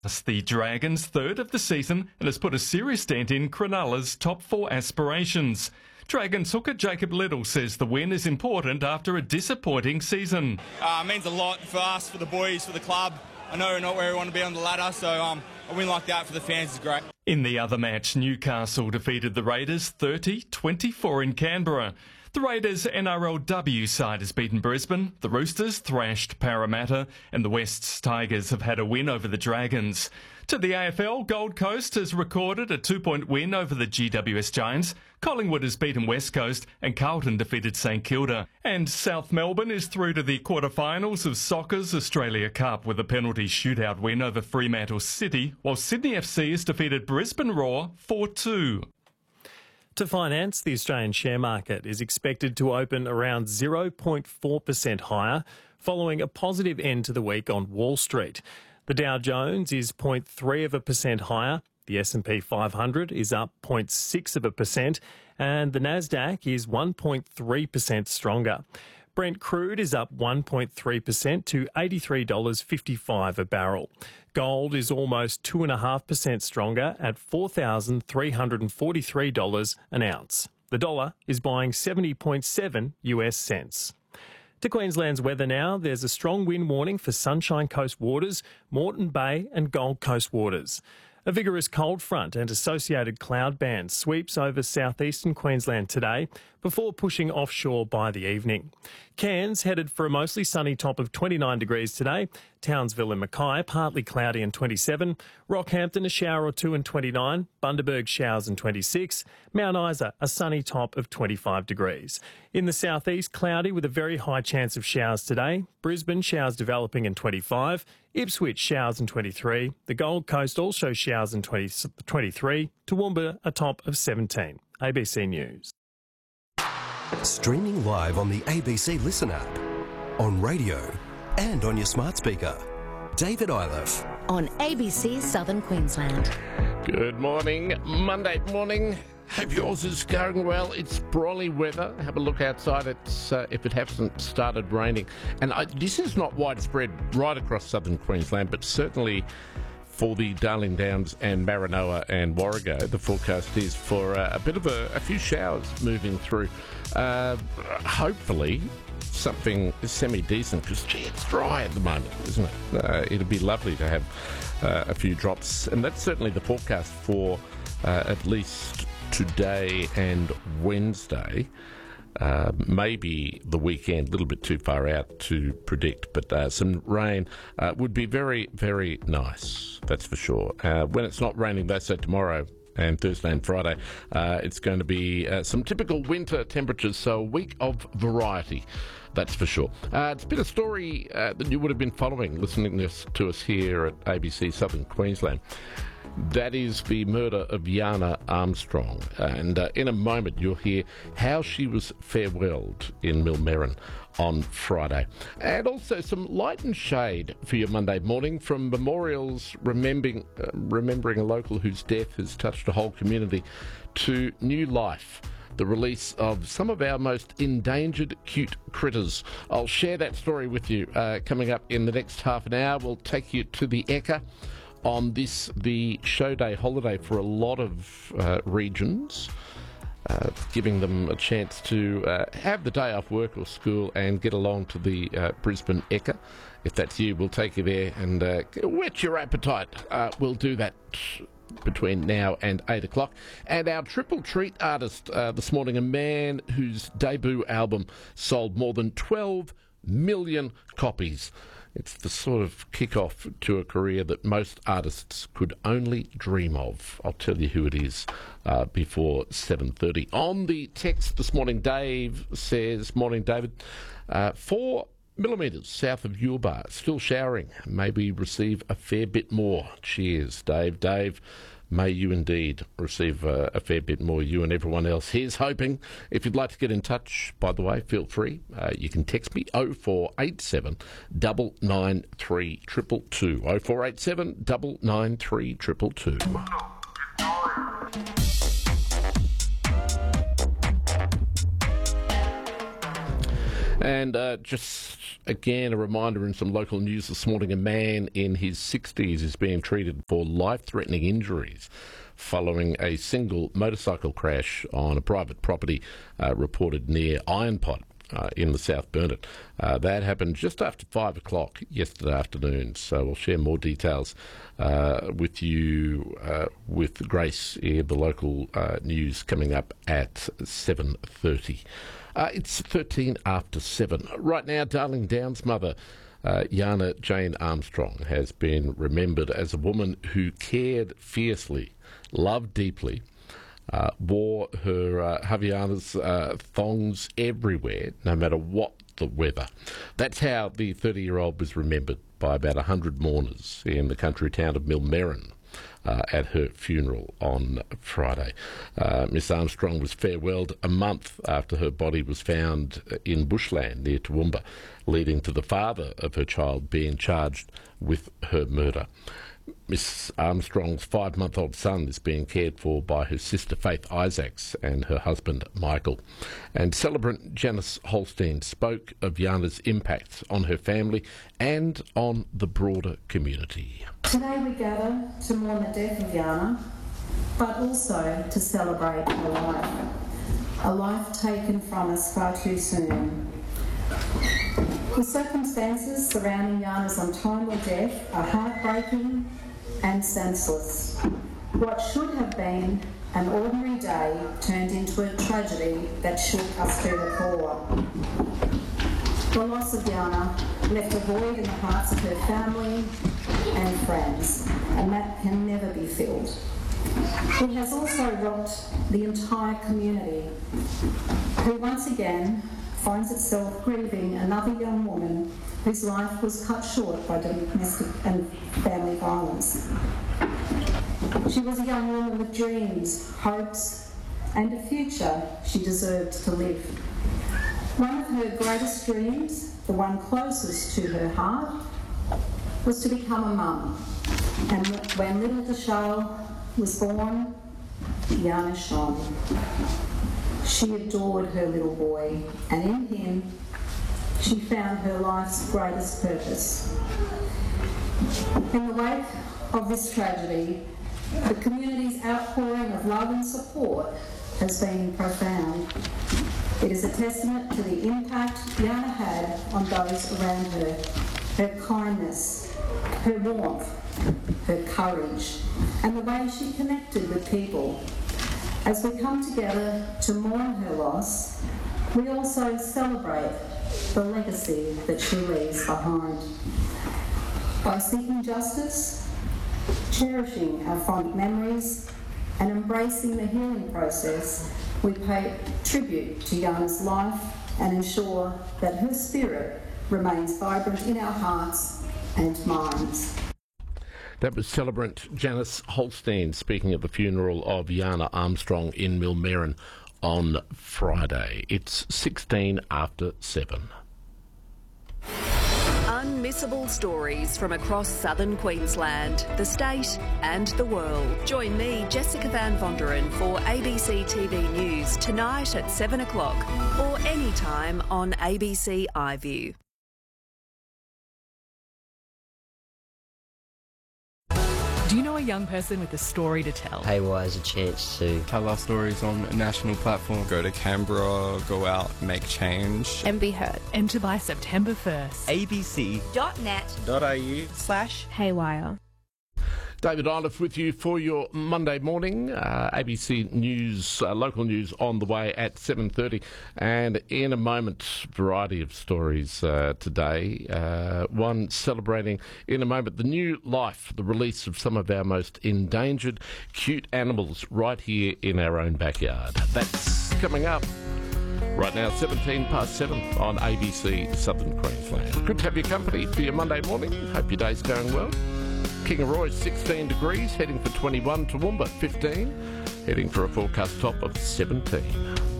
It's the Dragons' third of the season and has put a serious dent in Cronulla's top four aspirations. Dragons hooker Jacob Little says the win is important after a disappointing season. It means a lot for us, for the boys, for the club. I know we're not where we want to be on the ladder, so a win like that for the fans is great. In the other match, Newcastle defeated the Raiders 30-24 in Canberra. The Raiders' NRLW side has beaten Brisbane, the Roosters thrashed Parramatta, and the West's Tigers have had a win over the Dragons. To the AFL, Gold Coast has recorded a 2-point win over the GWS Giants. Collingwood has beaten West Coast and Carlton defeated St Kilda. And South Melbourne is through to the quarterfinals of Soccer's Australia Cup with a penalty shootout win over Fremantle City, while Sydney FC has defeated Brisbane Roar 4-2. To finance, the Australian share market is expected to open around 0.4% higher following a positive end to the week on Wall Street. The Dow Jones is 0.3% higher, the S&P 500 is up 0.6%, and the Nasdaq is 1.3% stronger. Brent crude is up 1.3% to $83.55 a barrel. Gold is almost 2.5% stronger at $4,343 an ounce. The dollar is buying 70.7 US cents. To Queensland's weather now, there's a strong wind warning for Sunshine Coast waters, Moreton Bay and Gold Coast waters. A vigorous cold front and associated cloud band sweeps over southeastern Queensland today before pushing offshore by the evening. Cairns headed for a mostly sunny top of 29 degrees today. Townsville and Mackay partly cloudy and 27. Rockhampton a shower or two and 29. Bundaberg showers and 26. Mount Isa a sunny top of 25 degrees. In the southeast, cloudy with a very high chance of showers today. Brisbane showers developing in 25. Ipswich showers in 23. The Gold Coast also showers in 23. Toowoomba a top of 17. ABC News. Streaming live on the ABC Listen app, on radio and on your smart speaker. David Iliff. On ABC Southern Queensland. Good morning, Monday morning. Hope yours is going well. It's broily weather. Have a look outside. It's if it hasn't started raining. And this is not widespread right across southern Queensland, but certainly for the Darling Downs and Maranoa and Warrego, the forecast is for a bit of a few showers moving through. Hopefully something semi-decent, because it's dry at the moment, isn't it? It'd be lovely to have a few drops, and that's certainly the forecast for at least today and Wednesday. Maybe the weekend, a little bit too far out to predict, but some rain would be very, very nice, that's for sure. When it's not raining, they say tomorrow and Thursday and Friday, it's going to be some typical winter temperatures, so a week of variety, that's for sure. It's been a story that you would have been following, listening to us here at ABC Southern Queensland. That is the murder of Yana Armstrong. And in a moment, you'll hear how she was farewelled in Millmerran on Friday. And also some light and shade for your Monday morning from memorials remembering a local whose death has touched a whole community, to new life, the release of some of our most endangered cute critters. I'll share that story with you coming up in the next half an hour. We'll take you to the Ekka on this, the show day holiday for a lot of regions, giving them a chance to have the day off work or school and get along to the Brisbane Ekka. If that's you, we'll take you there and whet your appetite. We'll do that between now and 8 o'clock. And our triple treat artist this morning, a man whose debut album sold more than 12 million copies. It's the sort of kick-off to a career that most artists could only dream of. I'll tell you who it is before 7:30. On the text this morning, Dave says, morning, David, 4 millimetres south of Yulbar, still showering. Maybe receive a fair bit more. Cheers, Dave. Dave, may you indeed receive a fair bit more, you and everyone else. Here's hoping. If you'd like to get in touch, by the way, feel free. You can text me 0487 993 222. 0487 993 222. And just Again, a reminder in some local news this morning, a man in his 60s is being treated for life-threatening injuries following a single motorcycle crash on a private property reported near Ironpot in the South Burnett. That happened just after 5 o'clock yesterday afternoon, so we'll share more details with you with Grace in the local news coming up at 7:30. It's 13 after 7. Right now, Darling Downs mother Yana Jane Armstrong has been remembered as a woman who cared fiercely, loved deeply, wore her Havaianas thongs everywhere, no matter what the weather. That's how the 30-year-old was remembered by about 100 mourners in the country town of Millmerran at her funeral on Friday. Miss Armstrong was farewelled a month after her body was found in bushland near Toowoomba, leading to the father of her child being charged with her murder. Miss Armstrong's 5-month-old son is being cared for by her sister Faith Isaacs and her husband Michael. And celebrant Janice Holstein spoke of Yana's impact on her family and on the broader community. Today we gather to mourn the death of Yana, but also to celebrate her life. A life taken from us far too soon. The circumstances surrounding Yana's untimely death are heartbreaking and senseless. What should have been an ordinary day turned into a tragedy that shook us to the core. The loss of Yana left a void in the hearts of her family and friends, and that can never be filled. It has also rocked the entire community, who once again finds itself grieving another young woman whose life was cut short by domestic and family violence. She was a young woman with dreams, hopes, and a future she deserved to live. One of her greatest dreams, the one closest to her heart, was to become a mum. And when little Deshale was born, Yana shone. She adored her little boy, and in him she found her life's greatest purpose. In the wake of this tragedy, the community's outpouring of love and support has been profound. It is a testament to the impact Yana had on those around her, her kindness, her warmth, her courage, and the way she connected with people. As we come together to mourn her loss, we also celebrate the legacy that she leaves behind. By seeking justice, cherishing our fond memories, and embracing the healing process, we pay tribute to Yana's life and ensure that her spirit remains vibrant in our hearts and minds. That was celebrant Janice Holstein speaking at the funeral of Yana Armstrong in Millmerran on Friday. It's 16 after 7. Unmissable stories from across southern Queensland, the state and the world. Join me, Jessica Van Vonderen, for ABC TV News tonight at 7 o'clock or anytime on ABC iView. Do you know a young person with a story to tell? Haywire is a chance to tell our stories on a national platform. Go to Canberra, go out, make change. And be heard. Enter by September 1st. abc.net.au/Haywire. David Iliff with you for your Monday morning. ABC News, local news on the way at 7:30. And in a moment, variety of stories today. One celebrating in a moment the new life, the release of some of our most endangered cute animals right here in our own backyard. That's coming up. Right now, 17 past 7 on ABC Southern Queensland. Good to have your company for your Monday morning. Hope your day's going well. Kingaroy 16 degrees, heading for 21. Toowoomba 15, heading for a forecast top of 17.